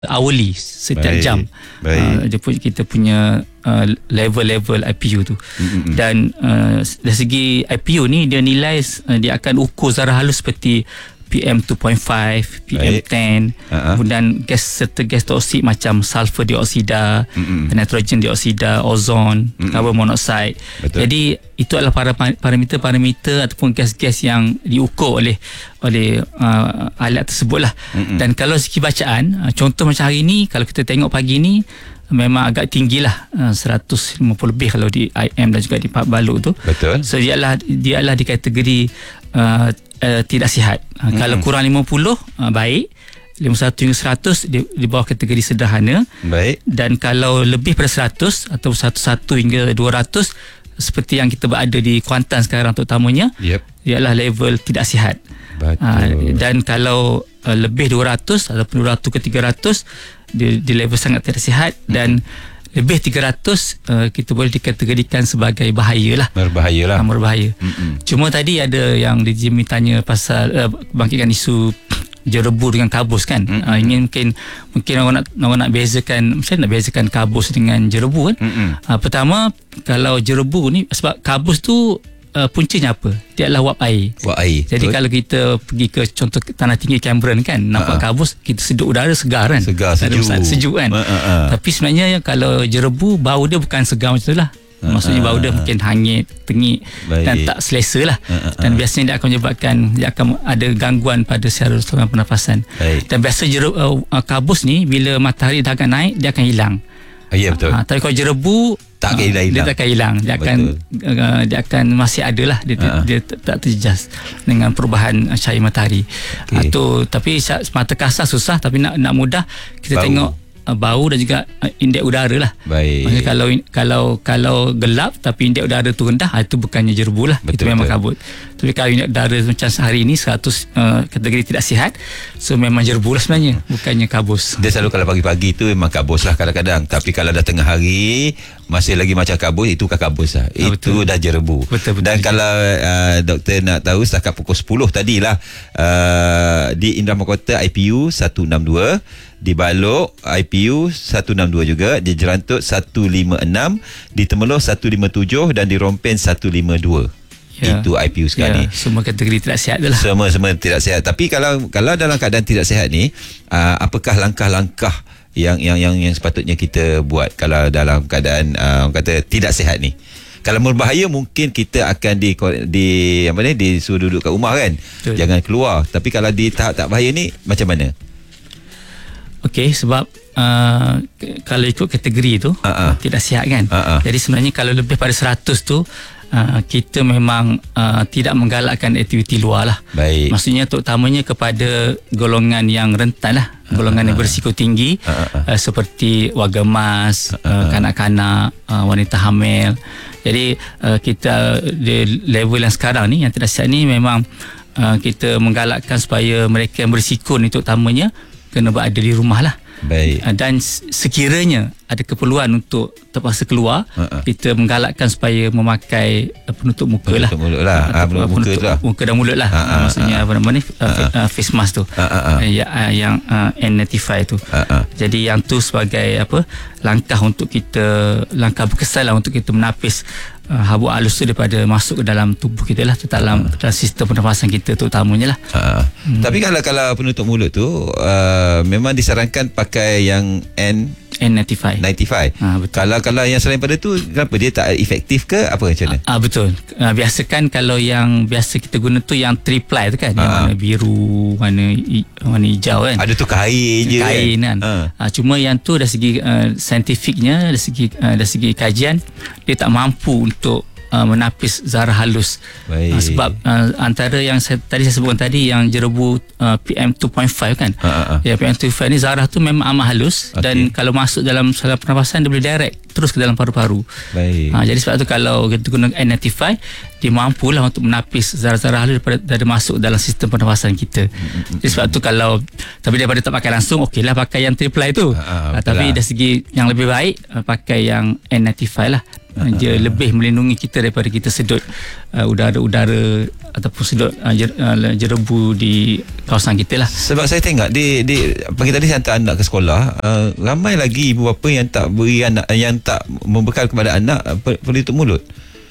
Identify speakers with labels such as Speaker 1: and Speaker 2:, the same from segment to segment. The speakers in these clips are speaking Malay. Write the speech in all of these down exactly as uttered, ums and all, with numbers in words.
Speaker 1: hourly, setiap
Speaker 2: baik,
Speaker 1: jam.
Speaker 2: Baik.
Speaker 1: Uh, dia punya, kita punya uh, level-level I P U tu. Mm-hmm. Dan uh, dari segi I P U ni dia nilai uh, dia akan ukur zarah halus seperti P M two point five, P M ten, uh-huh. kemudian gas serta gas toksik macam sulfur dioksida, mm-hmm. nitrogen dioksida, ozon, mm-hmm. carbon monoxide. Betul. Jadi itu adalah para parameter-parameter ataupun gas-gas yang diukur oleh oleh uh, alat tersebut lah. Mm-hmm. Dan kalau segi bacaan, uh, contoh macam hari ni, kalau kita tengok pagi ni memang agak tinggi lah, uh, seratus lima puluh lebih kalau di I M dan juga di Pak Baluk tu.
Speaker 2: Betul. So
Speaker 1: dia adalah dia adalah di kategori uh, uh, tidak sihat. Uh, mm-hmm. Kalau kurang lima puluh uh, baik, lima puluh satu hingga seratus di, di bawah kategori sederhana.
Speaker 2: Baik. Dan
Speaker 1: kalau lebih pada seratus atau seratus satu hingga dua ratus seperti yang kita berada di Kuantan sekarang terutamanya, yep. dia adalah level tidak sihat. Uh, dan kalau uh, lebih dua ratus ataupun dua ratus ke tiga ratus di, di level sangat tidak sihat, mm-hmm. dan lebih tiga ratus uh, kita boleh dikategorikan sebagai bahaya lah.
Speaker 2: Berbahaya lah.
Speaker 1: Uh, berbahaya. Mm-hmm. Cuma tadi ada yang D J Mi tanya pasal uh, bangkitkan isu jerebu dengan kabus kan. Mm-hmm. Uh, ingin mungkin mungkin orang nak orang nak bezakan, macam nak bezakan kabus dengan jerebu kan. Mm-hmm. Uh, pertama, kalau jerebu ni sebab kabus tu Uh, puncanya apa? Dia adalah wap air.
Speaker 2: Wap air.
Speaker 1: Jadi betul. Kalau kita pergi ke contoh tanah tinggi Cameron kan, nampak uh-huh. kabus, kita seduh udara segar kan.
Speaker 2: Segar, sejuk.
Speaker 1: Sejuk kan. Uh-huh. Tapi sebenarnya kalau jerebu, bau dia bukan segar macam tu lah. Uh-huh. Maksudnya bau dia mungkin hangit, tengik. Baik. Dan tak selesa lah. Uh-huh. Dan biasanya dia akan menyebabkan, dia akan ada gangguan pada saluran pernafasan. Baik. Dan biasa jerebu, uh, kabus ni bila matahari dah agak naik, dia akan hilang.
Speaker 2: Uh, ya betul. Uh,
Speaker 1: tapi kalau jerebu
Speaker 2: tak akan hilang.
Speaker 1: Dia tak akan hilang. Dia akan uh, dia akan masih ada lah. Dia, uh-huh. dia, dia tak terjejas dengan perubahan cahaya matahari. Okay. Uh, tu, tapi semata kasar susah, tapi nak nak mudah kita bau. Tengok uh, bau dan juga uh, indeks udara lah. Baik. Maksudnya kalau kalau kalau gelap tapi indeks udara tu rendah, itu bukannya jerebu lah. Betul, itu memang betul. Kabut. Tapi kalau indeks udara macam sehari ni seratus uh, kategori tidak sihat, so memang jerebu lah sebenarnya, bukannya kabus.
Speaker 2: Dia selalu kalau pagi-pagi tu memang kabus lah kadang-kadang. Tapi kalau dah tengah hari masih lagi macam kabus, itu bukan kabus lah. Oh, itu betul. Dah jerebu. Betul, betul. Dan betul. Kalau uh, doktor nak tahu, setakat pukul sepuluh tadilah, uh, di Indah Mahkota I P U seratus enam puluh dua, di Balok I P U seratus enam puluh dua juga, di Jerantut seratus lima puluh enam, di Temeloh seratus lima puluh tujuh dan di Rompen seratus lima puluh dua. Ya. Itu I P U sekarang ya, ni.
Speaker 1: Semua kategori tidak sihat dah lah.
Speaker 2: Semua semua tidak sihat. Tapi kalau kalau dalam keadaan tidak sihat ni, uh, apakah langkah-langkah yang yang yang yang sepatutnya kita buat kalau dalam keadaan uh, orang kata tidak sihat ni? Kalau berbahaya mungkin kita akan di di apa ni disuruh duduk kat rumah kan. Betul. Jangan keluar. Tapi kalau di tahap tak bahaya ni macam mana?
Speaker 1: Okey, sebab uh, kalau ikut kategori tu uh-uh. tidak sihat kan. Uh-uh. Jadi sebenarnya kalau lebih pada seratus tu Uh, kita memang uh, tidak menggalakkan aktiviti luar lah. Baik. Maksudnya terutamanya kepada golongan yang rentan lah, golongan uh, yang berisiko tinggi, uh, uh, uh, seperti warga emas, uh, uh, kanak-kanak, uh, wanita hamil. Jadi uh, kita di level yang sekarang ni, yang tidak sihat ni, memang uh, kita menggalakkan supaya mereka yang berisiko ni terutamanya kena berada di rumah lah. Baik. Dan sekiranya ada keperluan untuk terpaksa keluar, uh-uh. kita menggalakkan supaya memakai penutup muka penutup lah. Mulut lah. Uh, penutup muka, muka, lah. muka dan mulut lah. Uh-uh. Maksudnya uh-uh. apa nama ni? Uh-uh. Face mask tu. Uh-uh. Uh, yang uh, N ninety-five tu. Uh-uh. Jadi yang tu sebagai apa? Langkah untuk kita, langkah berkesan lah untuk kita menapis uh, habuk halus tu daripada masuk ke dalam tubuh kita lah, dalam, uh. dalam sistem pernafasan kita terutamanya lah. Uh. Hmm. Tapi kalau kalau penutup mulut tu uh, memang disarankan pakai yang N N ninety-five. ninety-five. Ha, betul. Kalau kalau yang selain pada tu, kenapa dia tak efektif ke apa macam mana? Ah, betul. Ah, biasa kan kalau yang biasa kita guna tu yang three ply tu kan, ha. yang warna biru, warna warna hijau kan. Ada
Speaker 2: tu kain je
Speaker 1: kain kan. kan. Ha. Ah, cuma yang tu dari segi uh, saintifiknya, dari segi uh, dari segi kajian, dia tak mampu untuk Uh, menapis zarah halus. Uh, sebab uh, antara yang saya, tadi saya sebutkan tadi yang jerebu uh, P M two point five kan. Uh, uh, uh. Ya, P M two point five ni zarah tu memang amat halus, okay. dan kalau masuk dalam saluran pernafasan dia boleh direct terus ke dalam paru-paru. Baik. Uh, jadi sebab tu kalau kita guna N ninety-five, dia mampulah untuk menapis zarah-zarah halus daripada, daripada masuk dalam sistem pernafasan kita. Mm-hmm. Jadi sebab tu kalau, tapi daripada tak pakai langsung, okeylah pakai yang three ply tu. Uh, uh, uh, tapi dari segi yang lebih baik uh, pakai yang N ninety-five lah. uh, dia lebih melindungi kita daripada kita sedut uh, udara-udara ataupun sedut uh, jer, uh, jerebu di kawasan kita lah.
Speaker 2: Sebab saya tengok di, di pagi tadi saya hantar anak ke sekolah, uh, ramai lagi ibu bapa yang tak beri anak, yang tak membekal kepada anak pelitup mulut.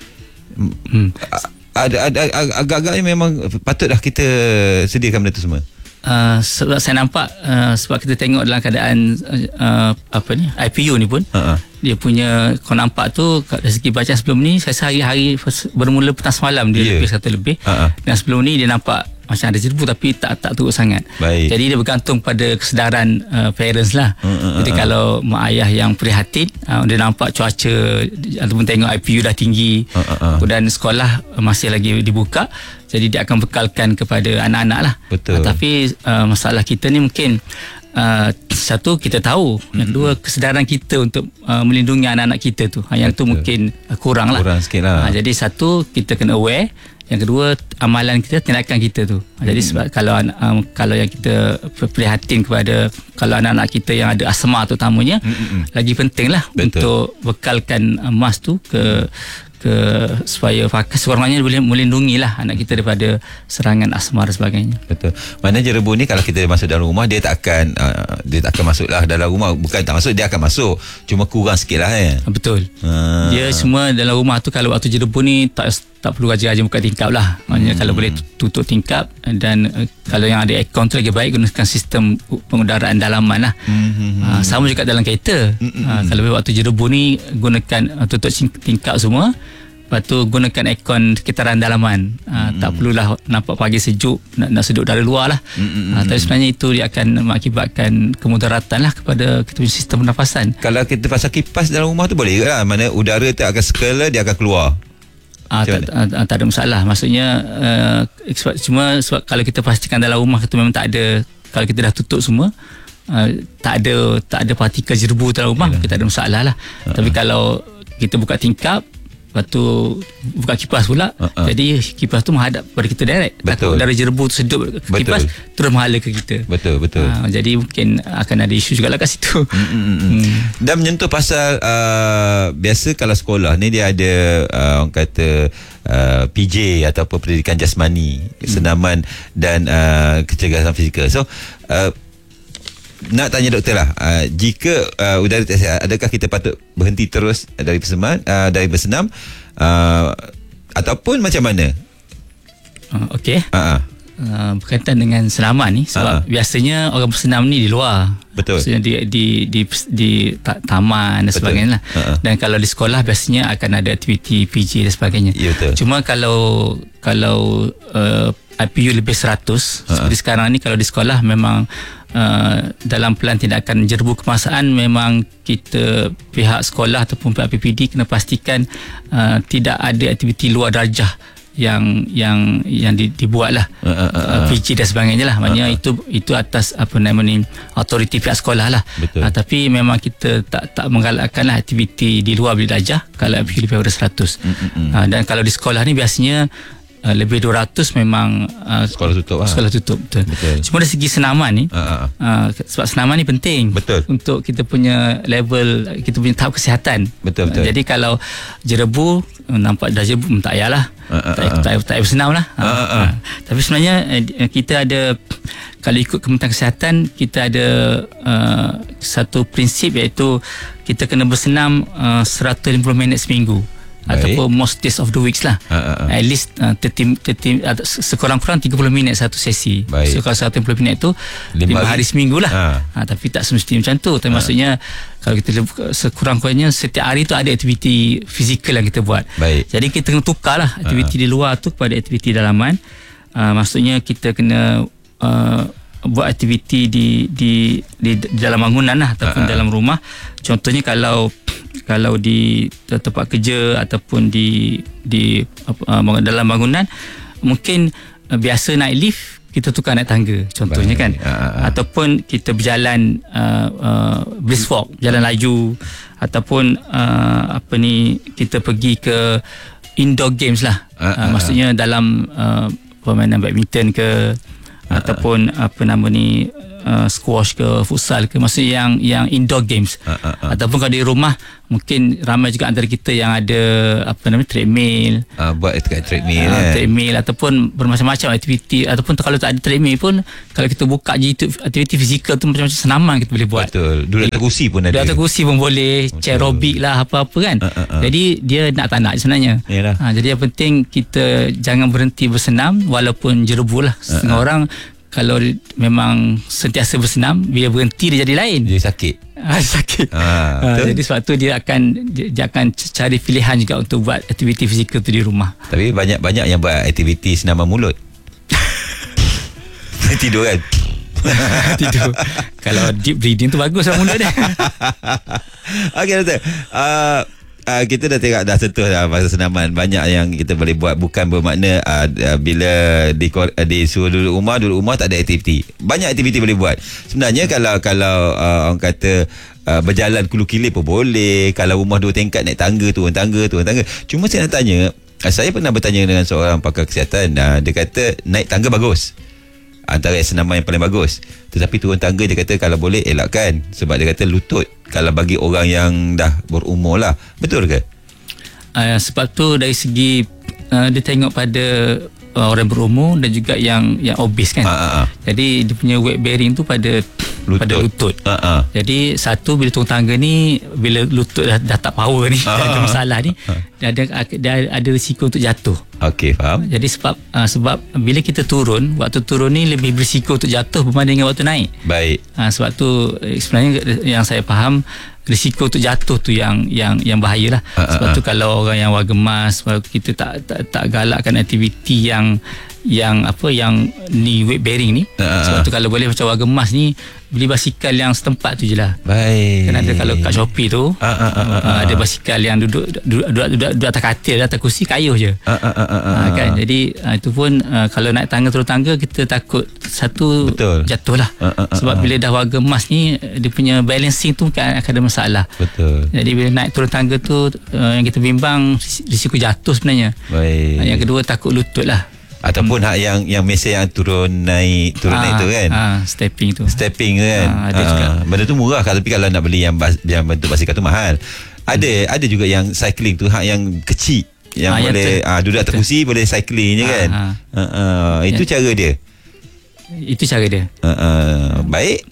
Speaker 2: hmm. ada, ada, agak-agaknya memang patutlah kita sediakan benda tu semua.
Speaker 1: Uh, sebab saya nampak uh, sebab kita tengok dalam keadaan uh, apa ni I P U ni pun uh-huh. dia punya, kau nampak tu dari segi bacaan sebelum ni, saya sehari-hari bermula petang semalam dia yeah. lebih satu lebih uh-huh. dan sebelum ni dia nampak macam ada jerebu tapi tak tak teruk sangat. Baik. Jadi dia bergantung pada kesedaran uh, parents lah. Uh-huh. Jadi kalau mak ayah yang prihatin, uh, dia nampak cuaca ataupun tengok I P U dah tinggi uh-huh. dan sekolah masih lagi dibuka, jadi dia akan bekalkan kepada anak-anak lah. Betul. Uh, tapi uh, masalah kita ni mungkin uh, satu, kita tahu, mm-hmm. yang kedua kesedaran kita untuk uh, melindungi anak-anak kita tu, yang Betul. tu mungkin uh, kurang lah.
Speaker 2: Kurang sikit lah.
Speaker 1: Uh, jadi satu, kita kena aware. Yang kedua, amalan kita, tindakan kita tu. Hmm. Jadi sebab kalau um, kalau yang kita prihatin kepada, kalau anak-anak kita yang ada asma terutamanya, hmm. lagi pentinglah untuk bekalkan uh, mask tu ke ke supaya pakai, sekurang-kurangnya boleh melindungilah anak kita daripada serangan asma dan sebagainya.
Speaker 2: Betul. Mana jerebu ni kalau kita masuk dalam rumah, dia tak akan uh, dia tak akan masuklah dalam rumah. Bukan tak masuk, dia akan masuk, cuma kurang sikit lah eh.
Speaker 1: Betul. Uh. Dia semua dalam rumah tu, kalau waktu jerebu ni tak tak perlu rajin-rajin buka tingkap lah. Maknanya hmm. kalau boleh tutup tingkap, dan uh, kalau yang ada aircon tu lagi baik, gunakan sistem pengudaraan dalaman lah. Hmm. Uh, sama juga dalam kereta. Hmm. Uh, kalau waktu jerebu ni gunakan uh, tutup tingkap semua. Lepas tu gunakan aircon sekitaran dalaman. Uh, mm. Tak perlulah nampak pagi sejuk nak, nak sedut dari luar lah. Mm-hmm. Uh, tapi sebenarnya itu dia akan mengakibatkan kemudaratan lah kepada kita punya sistem pernafasan.
Speaker 2: Kalau kita pasang kipas dalam rumah tu boleh ke lah? Mana udara tak akan sekala, dia akan keluar.
Speaker 1: Uh, tak, uh, tak ada masalah. Maksudnya uh, sebab, cuma sebab kalau kita pastikan dalam rumah itu memang tak ada, kalau kita dah tutup semua, uh, tak ada tak ada partikel jerebu dalam rumah, kita tak ada masalah lah. Uh-huh. Tapi kalau kita buka tingkap, lepas tu buka kipas pula, uh-uh. jadi kipas tu menghadap pada kita direct. Betul. Dari jerebu tu sedup ke kipas, betul. terus menghala ke kita.
Speaker 2: Betul, betul.
Speaker 1: Uh, jadi mungkin akan ada isu juga lah kat situ.
Speaker 2: Hmm. Dan menyentuh pasal uh, biasa kalau sekolah ni dia ada uh, orang kata uh, P J ataupun pendidikan jasmani, hmm. senaman dan uh, kecergasan fizikal. So uh, nak tanya doktor lah, uh, jika uh, udara tak sihat, adakah kita patut berhenti terus dari bersenam, uh, dari bersenam uh, ataupun macam mana?
Speaker 1: Uh, Okey. Uh-huh. Uh, berkaitan dengan senaman ni, sebab uh-huh. biasanya orang bersenam ni di luar. Betul. Maksudnya di di di, di taman dan sebagainya lah. Uh-huh. Dan kalau di sekolah biasanya akan ada aktiviti P J dan sebagainya. Ya, betul. Cuma kalau kalau uh, I P U lebih seratus, uh-huh. seperti sekarang ni, kalau di sekolah memang Uh, dalam pelan tindakan jerebu kemasaan, memang kita pihak sekolah ataupun pihak P P D kena pastikan uh, tidak ada aktiviti luar darjah yang yang yang di, dibuat lah, uh, uh, uh, uh, P J dan sebagainya lah. Maknanya uh, uh. itu itu atas apa namanya autoriti pihak sekolah lah. Uh, tapi memang kita tak tak menggalakkan lah aktiviti di luar bilik darjah kalau I P U lebih daripada seratus. Uh, uh, uh. Uh, dan kalau di sekolah ni biasanya Uh, lebih dua ratus memang uh,
Speaker 2: sekolah tutup lah.
Speaker 1: Sekolah tutup, betul. betul. Cuma dari segi senaman ni, uh, uh. Uh, sebab senaman ni penting, betul, untuk kita punya level, kita punya tahap kesihatan. Betul, betul. Uh, jadi kalau jerebu, nampak dah jerebu, tak payahlah. Uh, uh, tak, uh. tak, tak payah bersenam lah. Uh, uh, uh. Uh, tapi sebenarnya uh, kita ada, kalau ikut Kementerian Kesihatan, kita ada uh, satu prinsip, iaitu kita kena bersenam uh, seratus lima puluh minit seminggu. Baik. Ataupun most days of the weeks lah. uh, uh, uh. At least uh, tiga puluh, uh, sekurang-kurang tiga puluh minit satu sesi. Baik. So kalau seratus lima puluh minit tu lima hari seminggu lah. uh. Uh, Tapi tak semestinya macam tu. Tapi uh. maksudnya kalau kita sekurang-kurangnya setiap hari tu ada aktiviti fizikal yang kita buat. Baik. Jadi kita kena tukar lah aktiviti uh. di luar tu kepada aktiviti dalaman. uh, Maksudnya kita kena uh, buat aktiviti di, di, di, di dalam bangunan lah, ataupun uh. dalam rumah. Contohnya kalau kalau di tempat kerja ataupun di di uh, dalam bangunan, mungkin uh, biasa naik lift, kita tukar naik tangga contohnya. Baik. Kan uh, ataupun kita berjalan uh, uh, brisk walk, jalan laju, ataupun uh, apa ni, kita pergi ke indoor games lah. uh, uh, uh, maksudnya dalam uh, permainan badminton ke, uh, ataupun uh, apa nama ni, uh, squash ke, futsal ke, maksudnya yang yang indoor games. Uh, uh, uh. Ataupun kalau di rumah mungkin ramai juga antara kita yang ada apa namanya treadmill,
Speaker 2: uh, buat dekat treadmill,
Speaker 1: uh,
Speaker 2: kan?
Speaker 1: treadmill ataupun bermacam-macam aktiviti, ataupun kalau tak ada treadmill pun kalau kita buka YouTube aktiviti fizikal tu macam-macam senaman kita boleh buat.
Speaker 2: Betul. Duduk atas kursi pun ada.
Speaker 1: Duduk atas kursi pun boleh, chair aerobik lah apa-apa kan. Uh, uh, uh. Jadi dia nak tak nak sebenarnya. Uh, jadi yang penting kita jangan berhenti bersenam walaupun jerebu lah. Setengah uh, uh. orang kalau memang sentiasa bersenam, bila berhenti dia jadi lain.
Speaker 2: Dia sakit.
Speaker 1: Ah, sakit. Ah, ah, jadi sebab tu dia akan dia, dia akan cari pilihan juga untuk buat aktiviti fizikal tu di rumah.
Speaker 2: Tapi banyak-banyak yang buat aktiviti senaman mulut. Tidur kan?
Speaker 1: Tidur. Kalau deep breathing tu bagus lah mulut dia.
Speaker 2: Okey doktor. Uh, Uh, kita dah tengok dah sentuh dah pasal senaman. Banyak yang kita boleh buat, bukan bermakna uh, bila di, uh, di suruh duduk rumah duduk rumah tak ada aktiviti. Banyak aktiviti boleh buat sebenarnya. Kalau kalau uh, orang kata uh, berjalan kulu kilir pun boleh. Kalau rumah dua tingkat, naik tangga, turun tangga, turun tangga. Cuma saya nak tanya, uh, saya pernah bertanya dengan seorang pakar kesihatan, uh, dia kata naik tangga bagus, antara senaman yang paling bagus. Tetapi turun tangga dia kata kalau boleh elakkan, sebab dia kata lutut kalau bagi orang yang dah berumur lah. Betul ke?
Speaker 1: Uh, sebab tu dari segi uh, dia tengok pada uh, orang berumur dan juga yang yang obes kan. Uh, uh, uh. Jadi dia punya weight bearing tu pada lutut. pada lutut. Uh, uh. Jadi satu, bila turun tangga ni, bila lutut dah, dah tak power ni, uh, ada masalah ni, uh. dia ada dia ada risiko untuk jatuh.
Speaker 2: Okey, faham.
Speaker 1: Jadi sebab uh, sebab bila kita turun, waktu turun ni lebih berisiko untuk jatuh berbanding dengan waktu naik.
Speaker 2: Baik.
Speaker 1: Uh, sebab tu sebenarnya yang saya faham, risiko untuk jatuh tu yang yang yang bahayalah. Uh, sebab uh, tu uh. kalau orang yang wagemas, kita tak tak, tak galakkan aktiviti yang yang apa yang ni weight bearing ni. Uh, sebab tu kalau boleh macam wagemas ni, beli basikal yang setempat tu je lah.
Speaker 2: Baik.
Speaker 1: Kan ada kalau kat Shopee tu, uh, uh, uh, uh, uh, ada basikal yang duduk duduk, duduk, duduk, duduk atas katil, atas kursi, kayuh je. Uh, uh, uh, uh, uh, kan. Jadi uh, itu pun uh, kalau naik tangga turun tangga, kita takut satu
Speaker 2: betul. Jatuh
Speaker 1: lah. Uh, uh, uh, Sebab uh, bila dah wagemas ni, dia punya balancing tu kan akan ada masalah.
Speaker 2: Betul.
Speaker 1: Jadi bila naik turun tangga tu, uh, yang kita bimbang risiko jatuh sebenarnya.
Speaker 2: Baik.
Speaker 1: Uh, yang kedua takut lutut lah.
Speaker 2: Ataupun hak yang yang mesej yang turun naik turun
Speaker 1: ah,
Speaker 2: naik tu kan.
Speaker 1: Ah, stepping tu.
Speaker 2: Stepping tu kan. Ah, ada juga. Ah, benda tu murah, tapi kalau nak beli yang bas, yang bentuk basikal tu mahal. Ada hmm. ada juga yang cycling tu, hak yang kecil yang ah, boleh ah, duduk atas kursi boleh cycling je kan. Ah, ah. Ah, ah, itu ya. Cara dia.
Speaker 1: Itu cara dia.
Speaker 2: Ah, ah. Baik.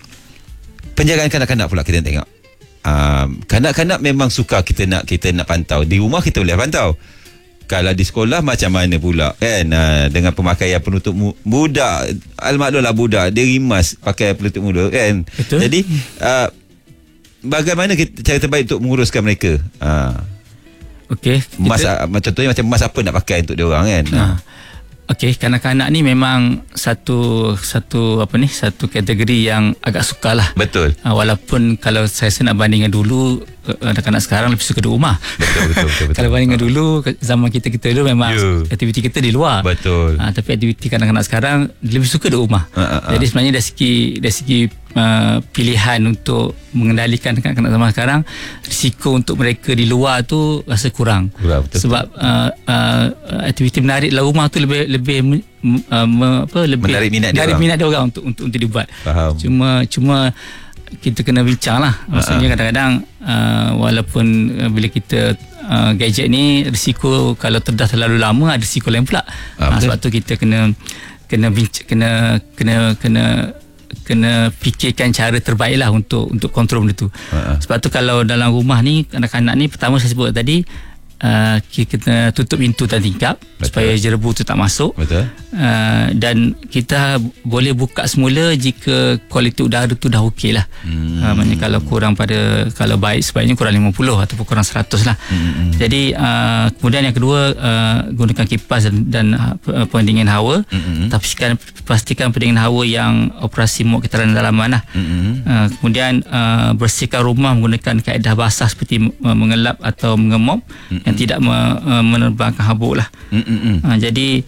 Speaker 2: Penjagaan kanak-kanak pula kita tengok. Ah, kanak-kanak memang suka kita nak kita nak pantau. Di rumah kita boleh pantau. Kalau di sekolah macam mana pula kan, ha, dengan pemakaian penutup budak, almaklumlah budak dia rimas pakai penutup mulut kan. Betul. Jadi uh, bagaimana kita, cara terbaik untuk menguruskan mereka? Ha.
Speaker 1: Okey,
Speaker 2: kita... contohnya macam mas apa nak pakai untuk dia orang kan. Ha. Ha.
Speaker 1: Okey, kanak-kanak ni memang satu satu apa ni satu kategori yang agak sukalah.
Speaker 2: Betul.
Speaker 1: Uh, walaupun kalau saya nak bandingkan dulu, anak-anak sekarang lebih suka di rumah.
Speaker 2: Betul, betul, betul, betul.
Speaker 1: Kalau bandingkan dulu, zaman kita kita dulu memang yeah. aktiviti kita di luar.
Speaker 2: Betul.
Speaker 1: Uh, tapi aktiviti kanak-kanak sekarang lebih suka di rumah. Uh, uh, uh. Jadi sebenarnya dari segi dari segi uh, pilihan untuk mengendalikan kanak-kanak zaman sekarang, risiko untuk mereka di luar tu rasa kurang.
Speaker 2: Kurang, betul.
Speaker 1: Sebab uh, uh, aktiviti menarik dalam rumah tu lebih lebih uh, me, apa lebih
Speaker 2: menarik minat
Speaker 1: menarik
Speaker 2: dia
Speaker 1: minat dia orang untuk untuk untuk dibuat.
Speaker 2: Faham.
Speaker 1: Cuma cuma kita kena bincang lah. Maksudnya uh-huh. kadang-kadang uh, walaupun uh, bila kita uh, gadget ni, risiko kalau terdah terlalu lama ada risiko lain pula. Uh, uh, sebab tu kita kena kena bincang, kena kena kena kena fikirkan cara terbaik lah untuk untuk kontrol benda tu. Uh-huh. Sebab tu kalau dalam rumah ni, anak-anak ni pertama saya sebut tadi, Uh, kita kena tutup pintu dan tingkap. Betul. Supaya jerebu tu tak masuk.
Speaker 2: Betul.
Speaker 1: Uh, dan kita boleh buka semula jika kualiti udara tu dah okey lah. hmm. uh, Maksudnya kalau kurang pada, kalau baik sebaiknya kurang lima puluh ataupun kurang seratus lah. hmm. Jadi uh, kemudian yang kedua, uh, gunakan kipas dan, dan uh, pendingin hawa. hmm. Pastikan, pastikan pendingin hawa yang operasi muat kitaran dalaman lah. hmm. uh, Kemudian uh, bersihkan rumah menggunakan kaedah basah seperti uh, mengelap atau mengemop. hmm. Yang tidak uh, menerbangkan habuk lah. Mm-mm. Uh, jadi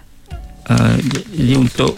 Speaker 1: uh, jadi untuk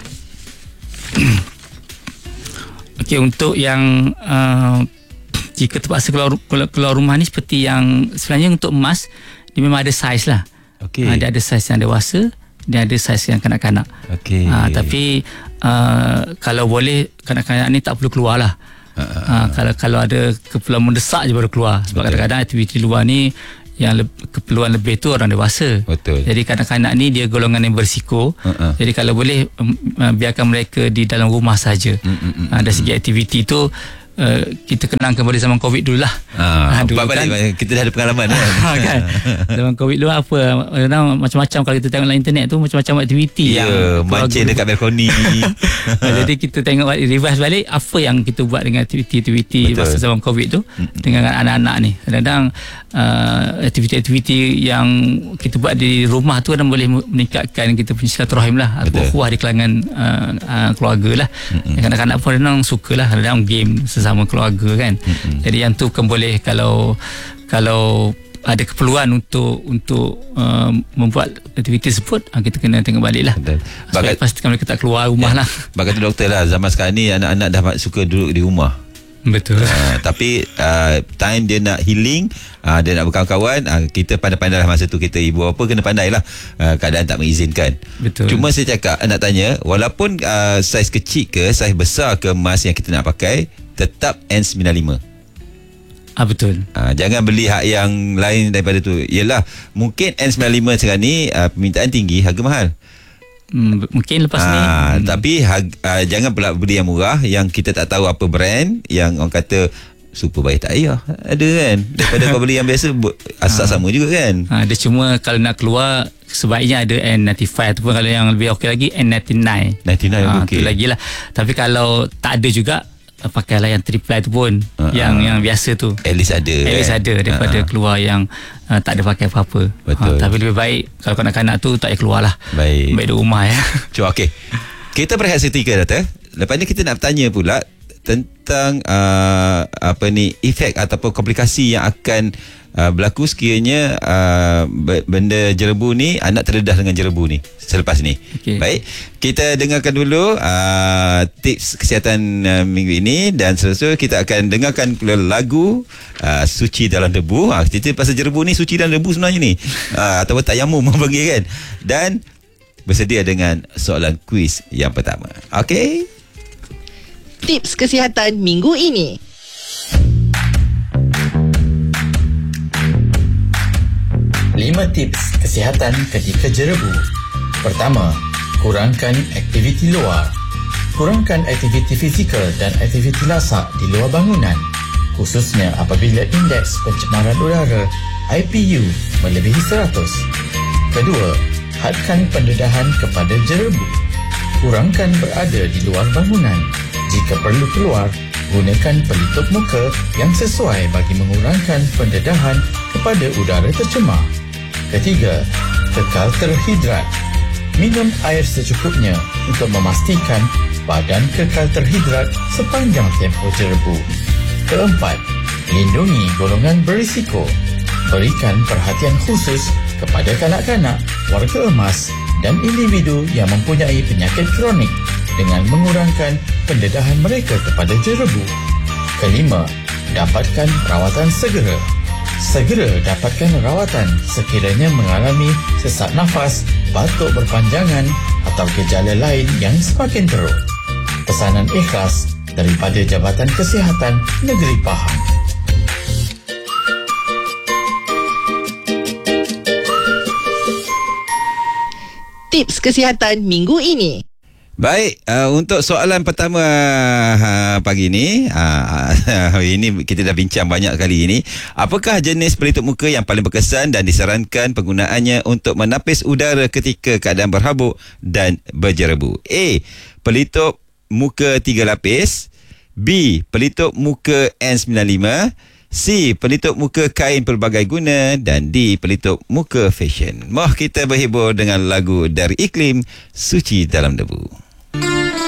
Speaker 1: okey, untuk yang uh, jika terpaksa keluar, keluar rumah ni, seperti yang sebenarnya untuk emas dia memang ada saiz lah.
Speaker 2: Okay.
Speaker 1: Uh, dia ada saiz yang dewasa dia ada saiz yang kanak-kanak.
Speaker 2: Okay.
Speaker 1: Uh, tapi uh, kalau boleh kanak-kanak ni tak perlu keluar lah. Uh, uh, uh. Kalau kalau ada keperluan mendesak je baru keluar. Sebab betul. Kadang-kadang aktiviti luar ni yang le- keperluan lebih tu orang dewasa.
Speaker 2: Betul.
Speaker 1: Jadi kanak-kanak ni dia golongan yang berisiko. Uh-uh. Jadi kalau boleh um, biarkan mereka di dalam rumah saja. Uh-uh. Uh, dari segi aktiviti tu uh, kita kenang kembali zaman Covid dulu lah.
Speaker 2: Ah, dulu kan, balik, kita dah ada pengalaman kan.
Speaker 1: kan. Zaman Covid dulu apa macam-macam kalau kita tengok dalam internet tu macam-macam aktiviti
Speaker 2: yeah, yang mancing dekat balkoni.
Speaker 1: Jadi kita tengok reverse balik apa yang kita buat dengan aktiviti-aktiviti masa zaman Covid tu mm-hmm. dengan anak-anak ni. Kadang-kadang uh, aktiviti-aktiviti yang kita buat di rumah tu kadang boleh meningkatkan kita punya silaturahim lah, atau ukhuwah di kalangan uh, uh, keluarga lah. Mm-hmm. Kanak-kanak pun kadang sukalah kadang game sesama keluarga kan. Mm-hmm. Jadi yang tu kan boleh kalau kalau ada keperluan untuk untuk uh, membuat aktiviti tersebut, kita kena tengok balik lah. Supaya pastikan mereka tak keluar rumah ya, lah.
Speaker 2: Kata doktor lah, zaman sekarang ni anak-anak dah suka duduk di rumah.
Speaker 1: Betul.
Speaker 2: Uh, tapi uh, time dia nak healing, uh, dia nak berkawan-kawan, uh, kita pandai-pandai lah masa tu, kita ibu apa kena pandai lah, uh, keadaan tak mengizinkan.
Speaker 1: Betul.
Speaker 2: Cuma saya cakap, nak tanya, walaupun uh, saiz kecil ke saiz besar ke mask yang kita nak pakai, tetap N sembilan lima.
Speaker 1: Ah, betul.
Speaker 2: Ah, jangan beli hak yang lain daripada tu. Yelah, mungkin N sembilan lima sekarang ni uh, permintaan tinggi, harga mahal.
Speaker 1: Hmm, mungkin lepas ah, ni.
Speaker 2: Hmm. Tapi harga, uh, jangan pula beli yang murah yang kita tak tahu apa brand, yang orang kata super baik tak payah. Ada kan? Daripada kau beli yang biasa asal ah. sama juga kan.
Speaker 1: Ah, dia cuma kalau nak keluar sebaiknya ada N sembilan lima, ataupun kalau yang lebih okey lagi N sembilan sembilan.
Speaker 2: sembilan sembilan
Speaker 1: ah,
Speaker 2: okey.
Speaker 1: Itu lagi lah. Tapi kalau tak ada juga, pakailah yang triple tu pun, uh-huh. yang yang biasa tu.
Speaker 2: At least ada.
Speaker 1: At least
Speaker 2: kan?
Speaker 1: ada daripada uh-huh. keluar yang uh, tak ada pakai apa-apa.
Speaker 2: Betul.
Speaker 1: Uh, tapi lebih baik kalau kanak-kanak tu tak payah keluar lah.
Speaker 2: Baik.
Speaker 1: Baik di rumah ya.
Speaker 2: Cuma okey. Kita berehat seketika, Doktor. Lepas ni kita nak bertanya pula tentang uh, apa ni, efek ataupun komplikasi yang akan uh, berlaku sekiranya uh, benda jerebu ni, anak terdedah dengan jerebu ni selepas ni. Okay. Baik, kita dengarkan dulu uh, tips kesihatan uh, minggu ini, dan seterusnya kita akan dengarkan lagu uh, Suci Dalam Debu. Uh, cerita pasal jerebu ni, suci dalam debu sebenarnya ni, uh, atau tayamum panggil kan. Dan bersedia dengan soalan kuis yang pertama. Okey.
Speaker 3: Tips kesihatan minggu ini.
Speaker 4: lima tips kesihatan ketika jerebu. Pertama, kurangkan aktiviti luar. Kurangkan aktiviti fizikal dan aktiviti lasak di luar bangunan, khususnya apabila indeks pencemaran udara I P U melebihi seratus. Kedua, hadkan pendedahan kepada jerebu. Kurangkan berada di luar bangunan. Jika perlu keluar, gunakan pelitup muka yang sesuai bagi mengurangkan pendedahan kepada udara tercemar. Ketiga, kekal terhidrat. Minum air secukupnya untuk memastikan badan kekal terhidrat sepanjang tempoh jerebu. Keempat, lindungi golongan berisiko. Berikan perhatian khusus kepada kanak-kanak, warga emas dan individu yang mempunyai penyakit kronik dengan mengurangkan pendedahan mereka kepada jerebu. Kelima, dapatkan rawatan segera. Segera dapatkan rawatan sekiranya mengalami sesak nafas, batuk berpanjangan atau gejala lain yang semakin teruk. Pesanan ikhlas daripada Jabatan Kesihatan Negeri Pahang.
Speaker 3: Tips kesihatan minggu ini.
Speaker 2: Baik, uh, untuk soalan pertama uh, pagi ni, uh, uh, ini kita dah bincang banyak kali ini. Apakah jenis pelitup muka yang paling berkesan dan disarankan penggunaannya untuk menapis udara ketika keadaan berhabuk dan berjerebu? A. Pelitup muka tiga lapis. B. Pelitup muka N sembilan lima. C. Pelitup muka kain pelbagai guna. Dan D. Pelitup muka fashion. Mari kita berhibur dengan lagu dari Iklim, Suci Dalam Debu.